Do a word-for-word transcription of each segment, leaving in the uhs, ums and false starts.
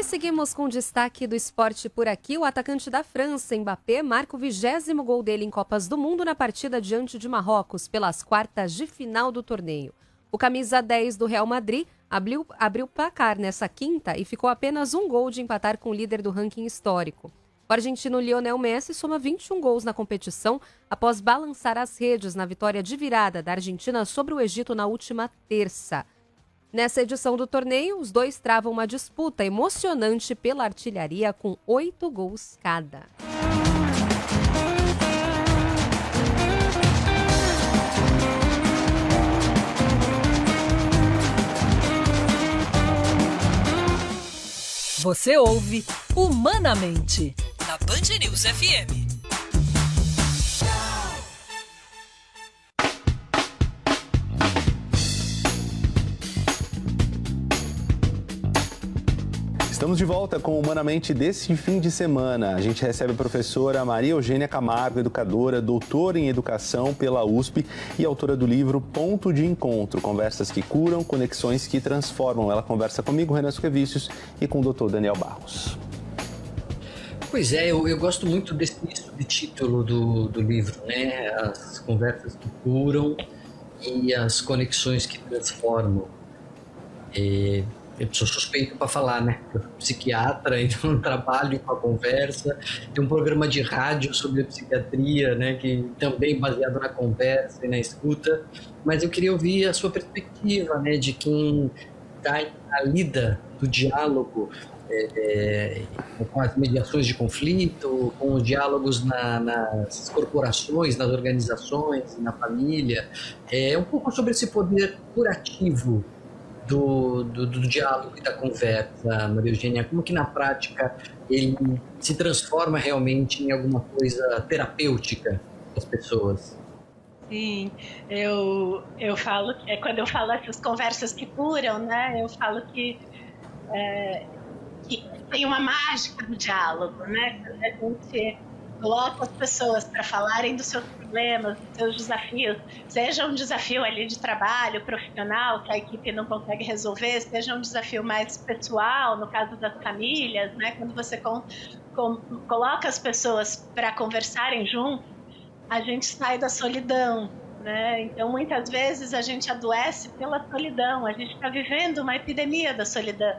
Prosseguimos com o destaque do esporte por aqui. O atacante da França, Mbappé, marca o vigésimo gol dele em Copas do Mundo na partida diante de Marrocos, pelas quartas de final do torneio. O camisa dez do Real Madrid abriu, abriu placar nessa quinta e ficou apenas um gol de empatar com o líder do ranking histórico. O argentino Lionel Messi soma vinte e um gols na competição após balançar as redes na vitória de virada da Argentina sobre o Egito na última terça. Nessa edição do torneio, os dois travam uma disputa emocionante pela artilharia com oito gols cada. Você ouve Humanamente, na Band News F M. Estamos de volta com o Humanamente desse fim de semana. A gente recebe a professora Maria Eugênia Camargo, educadora, doutora em educação pela U S P e autora do livro Ponto de Encontro, Conversas que Curam, Conexões que Transformam. Ela conversa comigo, Renan Suquevicius, e com o doutor Daniel Barros. Pois é, eu, eu gosto muito desse subtítulo do, do livro, né? As conversas que curam e as conexões que transformam. É... Eu sou suspeito para falar, né? Eu sou psiquiatra, então trabalho com a conversa. Tem um programa de rádio sobre a psiquiatria, né? Que também baseado na conversa e na escuta. Mas eu queria ouvir a sua perspectiva, né? De quem está na lida do diálogo é, é, com as mediações de conflito, com os diálogos na, nas corporações, nas organizações, na família. É um pouco sobre esse poder curativo Do, do, do diálogo e da conversa, Maria Eugênia, como que na prática ele se transforma realmente em alguma coisa terapêutica das pessoas? Sim, eu, eu falo, é, quando eu falo essas conversas que curam, né, eu falo que, é, que tem uma mágica do diálogo, né, quando a gente coloca as pessoas para falarem dos seus problemas, dos seus desafios, seja um desafio ali de trabalho profissional que a equipe não consegue resolver, seja um desafio mais pessoal, no caso das famílias, né? Quando você com, com, coloca as pessoas para conversarem juntos, a gente sai da solidão, né? Então, muitas vezes a gente adoece pela solidão, a gente está vivendo uma epidemia da solidão.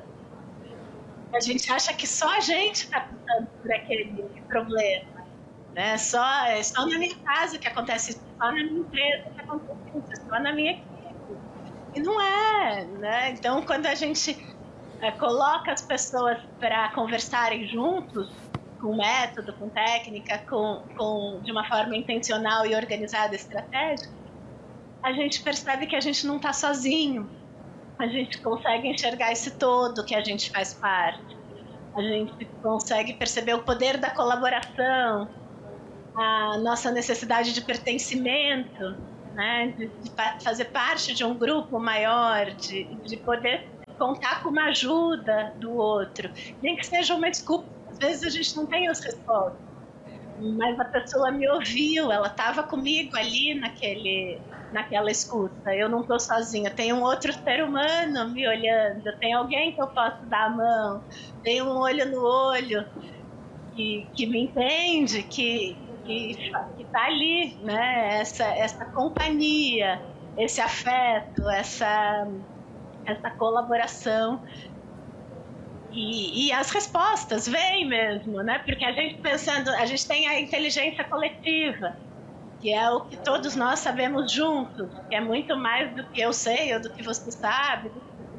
A gente acha que só a gente está passando por aquele problema. Né? Só, é só na minha casa que acontece isso, só na minha empresa que acontece isso, só na minha equipe. E não é, né? Então, quando a gente é, coloca as pessoas para conversarem juntos, com método, com técnica, com, com, de uma forma intencional e organizada, estratégica, a gente percebe que a gente não está sozinho. A gente consegue enxergar esse todo que a gente faz parte. A gente consegue perceber o poder da colaboração, a nossa necessidade de pertencimento, né? de, de fazer parte de um grupo maior, de, de poder contar com uma ajuda do outro, nem que seja uma desculpa. Às vezes a gente não tem as respostas, mas a pessoa me ouviu, ela estava comigo ali naquele, naquela escuta. Eu não estou sozinha, tem um outro ser humano me olhando, tem alguém que eu posso dar a mão, tem um olho no olho que, que me entende, que que está ali, né? Essa, essa companhia, esse afeto, essa, essa colaboração. E, e as respostas vêm mesmo, né? Porque a gente pensando, a gente tem a inteligência coletiva, que é o que todos nós sabemos juntos, que é muito mais do que eu sei ou do que você sabe.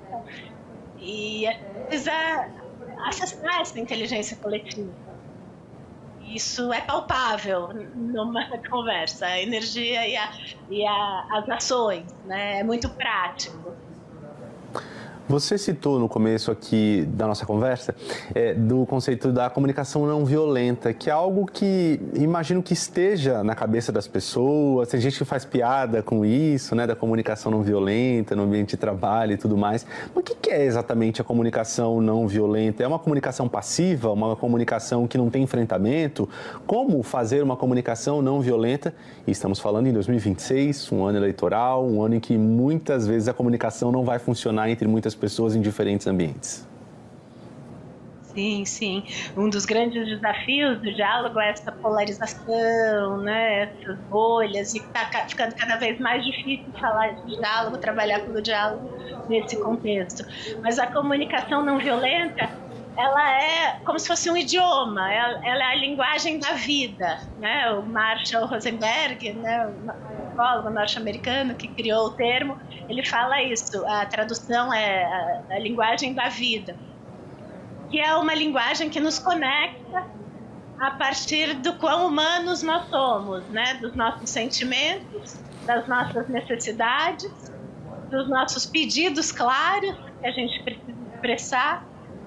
E a gente precisa acessar essa inteligência coletiva. Isso é palpável numa conversa, a energia e, a, e a, as ações, né? É muito prático. Você citou no começo aqui da nossa conversa é, do conceito da comunicação não violenta, que é algo que imagino que esteja na cabeça das pessoas. Tem gente que faz piada com isso, né, da comunicação não violenta no ambiente de trabalho e tudo mais. Mas o que é exatamente a comunicação não violenta? É uma comunicação passiva, uma comunicação que não tem enfrentamento? Como fazer uma comunicação não violenta? E estamos falando em dois mil e vinte e seis, um ano eleitoral, um ano em que muitas vezes a comunicação não vai funcionar entre muitas pessoas em diferentes ambientes. Sim, sim. Um dos grandes desafios do diálogo é essa polarização, né? Essas bolhas, e está ficando cada vez mais difícil falar de diálogo, trabalhar pelo diálogo nesse contexto. Mas a comunicação não violenta, ela é como se fosse um idioma, ela, ela é a linguagem da vida, né? O Marshall Rosenberg, né? O psicólogo norte-americano que criou o termo, ele fala isso, a tradução é a, a linguagem da vida, que é uma linguagem que nos conecta a partir do quão humanos nós somos, né? Dos nossos sentimentos, das nossas necessidades, dos nossos pedidos claros que a gente precisa expressar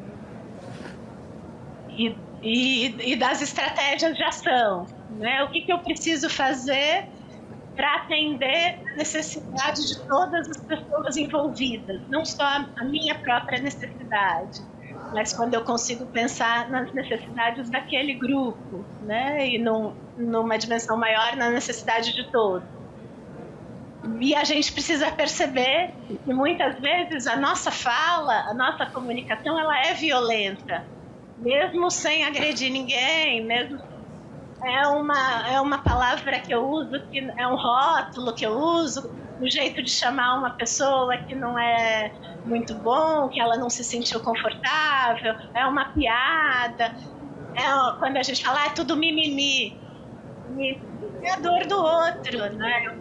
e, e, e das estratégias de ação, né? O que, que eu preciso fazer para atender a necessidade de todas as pessoas envolvidas, não só a minha própria necessidade, mas quando eu consigo pensar nas necessidades daquele grupo, né? E num, numa dimensão maior, na necessidade de todos. E a gente precisa perceber que muitas vezes a nossa fala, a nossa comunicação, ela é violenta, mesmo sem agredir ninguém, mesmo é uma, é uma palavra que eu uso, que é um rótulo que eu uso, um jeito de chamar uma pessoa que não é muito bom, que ela não se sentiu confortável, é uma piada, é quando a gente fala, ah, é tudo mimimi, é a dor do outro, né?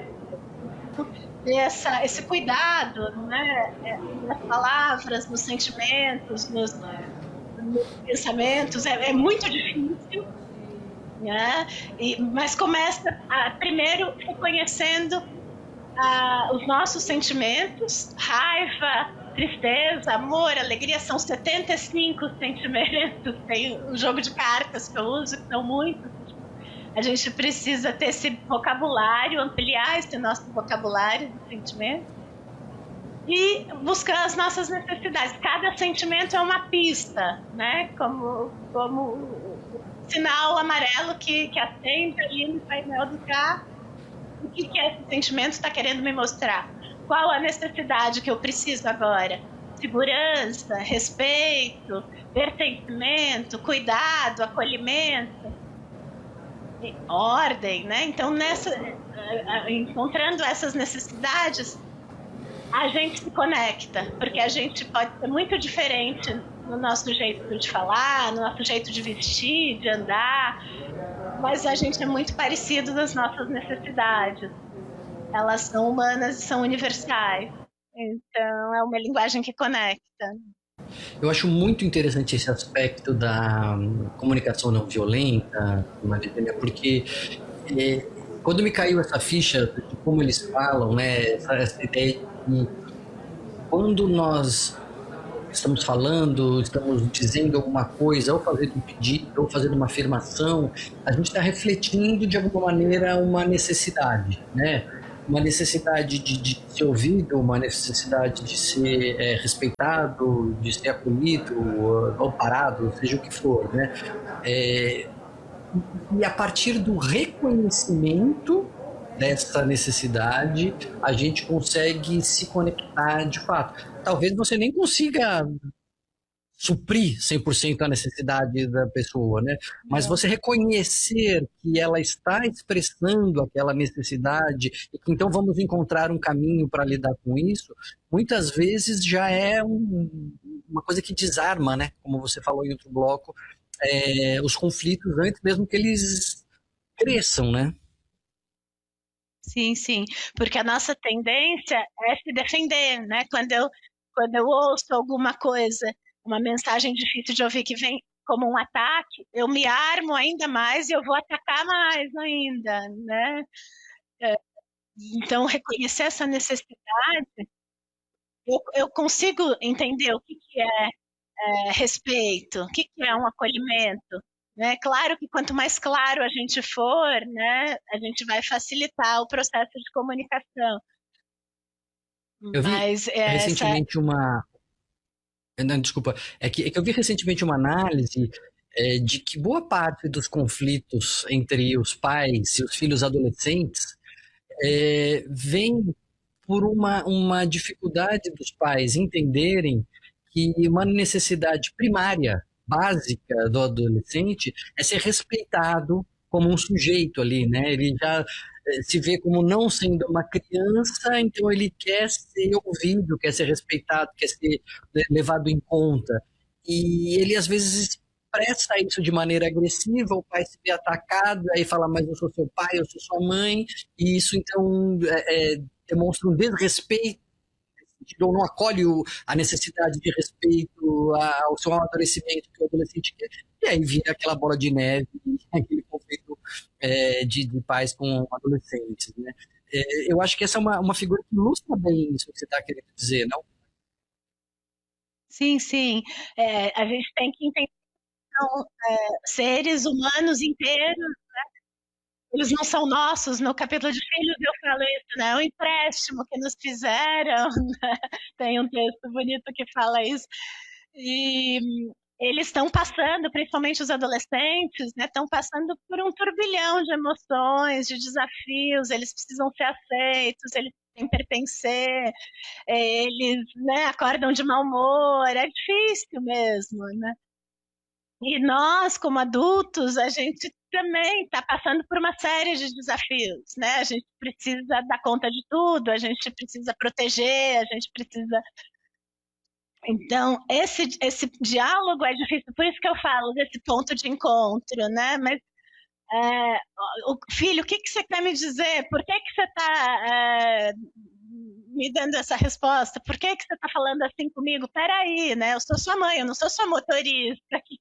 Essa, esse cuidado, né? Nas palavras, nos sentimentos, nos, nos pensamentos, é, é muito difícil, né? E, mas começa a, primeiro reconhecendo a, os nossos sentimentos, raiva, tristeza, amor, alegria, são setenta e cinco sentimentos, tem um jogo de cartas que eu uso, que são muitos. A gente precisa ter esse vocabulário, ampliar esse nosso vocabulário de sentimento e buscar as nossas necessidades. Cada sentimento é uma pista, né? Como, como o sinal amarelo que, que acende ali no painel do carro. O que, que esse sentimento está querendo me mostrar? Qual a necessidade que eu preciso agora? Segurança, respeito, pertencimento, cuidado, acolhimento, ordem, né? Então, nessa, encontrando essas necessidades, a gente se conecta, porque a gente pode ser muito diferente no nosso jeito de falar, no nosso jeito de vestir, de andar, mas a gente é muito parecido nas nossas necessidades. Elas são humanas e são universais. Então, é uma linguagem que conecta. Eu acho muito interessante esse aspecto da comunicação não violenta, Maria, porque é, quando me caiu essa ficha de como eles falam, né, essa, essa ideia de quando nós estamos falando, estamos dizendo alguma coisa, ou fazendo um pedido, ou fazendo uma afirmação, a gente está refletindo de alguma maneira uma necessidade, né? Uma necessidade de, de ser ouvido, uma necessidade de ser é, respeitado, de ser acolhido, amparado, seja o que for, né? É, e a partir do reconhecimento dessa necessidade, a gente consegue se conectar de fato. Talvez você nem consiga suprir cem por cento a necessidade da pessoa, né? Mas você reconhecer que ela está expressando aquela necessidade e que então vamos encontrar um caminho para lidar com isso, muitas vezes já é um, uma coisa que desarma, né? Como você falou em outro bloco, é, os conflitos antes mesmo que eles cresçam, né? Sim, sim, porque a nossa tendência é se defender, né? Quando eu, quando eu ouço alguma coisa, uma mensagem difícil de ouvir que vem como um ataque, eu me armo ainda mais e eu vou atacar mais ainda, né? É, então, reconhecer essa necessidade, eu, eu consigo entender o que, que é, é respeito, o que, que é um acolhimento, né? Claro que quanto mais claro a gente for, né, a gente vai facilitar o processo de comunicação. Eu vi Mas, é, recentemente essa... uma... Não, desculpa, é que, é que eu vi recentemente uma análise é, de que boa parte dos conflitos entre os pais e os filhos adolescentes é, vem por uma, uma dificuldade dos pais entenderem que uma necessidade primária básica do adolescente é ser respeitado como um sujeito ali, né? Ele já se vê como não sendo uma criança, então ele quer ser ouvido, quer ser respeitado, quer ser levado em conta. E ele, às vezes, expressa isso de maneira agressiva, o pai se vê atacado, aí fala, mas eu sou seu pai, eu sou sua mãe, e isso, então, é, é, demonstra um desrespeito, ou não acolhe o, a necessidade de respeito ao seu amadurecimento que o adolescente quer, e aí vira aquela bola de neve, aquele conflito é, de, de pais com adolescentes, né? É, eu acho que essa é uma, uma figura que ilustra bem isso que você está querendo dizer, não? Sim, sim. É, a gente tem que entender que são é, seres humanos inteiros, né? Eles não são nossos. No capítulo de filhos eu falo isso, né? O empréstimo que nos fizeram, né? Tem um texto bonito que fala isso. E eles estão passando, principalmente os adolescentes, né? Estão passando por um turbilhão de emoções, de desafios. Eles precisam ser aceitos, eles têm que pertencer, eles, né, acordam de mau humor. É difícil mesmo, né? E nós, como adultos, a gente também está passando por uma série de desafios, né? A gente precisa dar conta de tudo, a gente precisa proteger, a gente precisa... Então, esse, esse diálogo é difícil, por isso que eu falo desse ponto de encontro, né? Mas, é, o, filho, o que, que você quer me dizer? Por que, que você está... É, me dando essa resposta, por que, que você está falando assim comigo? Peraí, né? Eu sou sua mãe, eu não sou sua motorista aqui.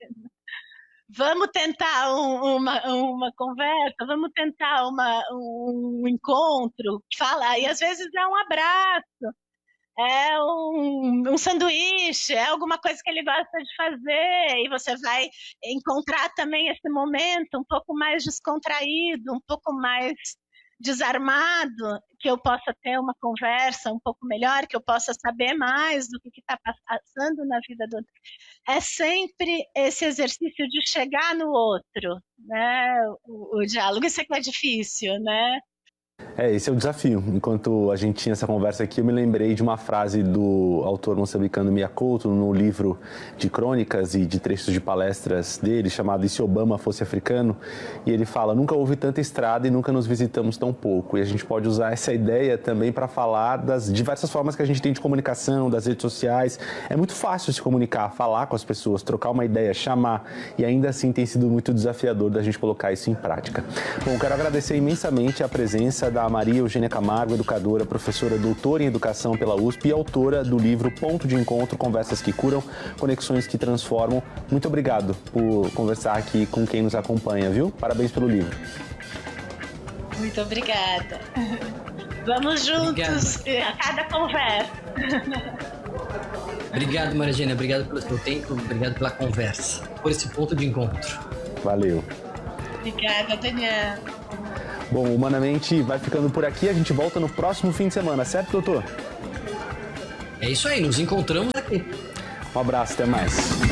Vamos tentar um, uma, uma conversa, vamos tentar uma, um encontro, falar, e às vezes é um abraço, é um, um sanduíche, é alguma coisa que ele gosta de fazer, e você vai encontrar também esse momento um pouco mais descontraído, um pouco mais desarmado, que eu possa ter uma conversa um pouco melhor, que eu possa saber mais do que está passando na vida do outro. É sempre esse exercício de chegar no outro, né? O, o diálogo, isso é que é difícil, né? É, esse é o desafio. Enquanto a gente tinha essa conversa aqui, eu me lembrei de uma frase do autor moçambicano Mia Couto, no livro de crônicas e de trechos de palestras dele, chamado E se Obama Fosse Africano? E ele fala, nunca houve tanta estrada e nunca nos visitamos tão pouco. E a gente pode usar essa ideia também para falar das diversas formas que a gente tem de comunicação, das redes sociais. É muito fácil se comunicar, falar com as pessoas, trocar uma ideia, chamar. E ainda assim tem sido muito desafiador da gente colocar isso em prática. Bom, quero agradecer imensamente a presença da Maria Eugênia Camargo, educadora, professora, doutora em educação pela U S P e autora do livro Ponto de Encontro, Conversas que Curam, Conexões que Transformam. Muito obrigado por conversar aqui com quem nos acompanha, viu? Parabéns pelo livro. Muito obrigada. Vamos juntos Obrigado. A cada conversa. Obrigado, Maria Eugênia. Obrigado pelo seu tempo, obrigado pela conversa, por esse ponto de encontro. Valeu. Obrigada, Daniel. Bom, Humanamente vai ficando por aqui. A gente volta no próximo fim de semana, certo, doutor? É isso aí, nos encontramos aqui. Um abraço, até mais.